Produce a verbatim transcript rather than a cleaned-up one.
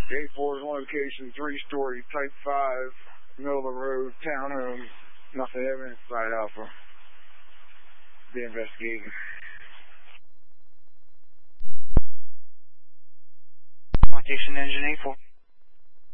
eight four is one location, three-story, type five, middle of the road, townhome, nothing evidence, side Alpha. Be investigating. Citation engine eight four.